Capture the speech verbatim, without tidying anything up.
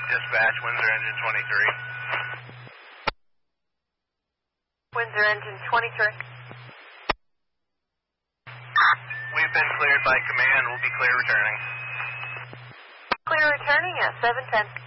Dispatch, Windsor Engine twenty-three. Windsor Engine twenty-three. We've been cleared by command. We'll be clear returning. Clear returning at seven ten.